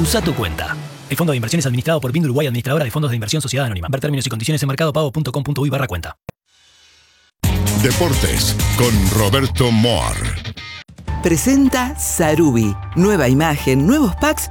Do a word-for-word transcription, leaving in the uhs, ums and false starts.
Usa tu cuenta. El fondo de inversión es administrado por Bind Uruguay, administradora de fondos de inversión Sociedad Anónima. Ver términos y condiciones en mercadopago.com.uy barra cuenta. Deportes con Roberto Moar. Presenta Sarubi. Nueva imagen, nuevos packs